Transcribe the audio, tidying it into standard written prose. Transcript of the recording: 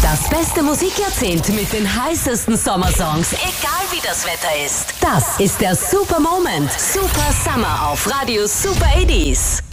Das beste Musikjahrzehnt mit den heißesten Sommersongs, egal wie das Wetter ist. Das ist der Super Moment. Super Summer auf Radio Super 80s.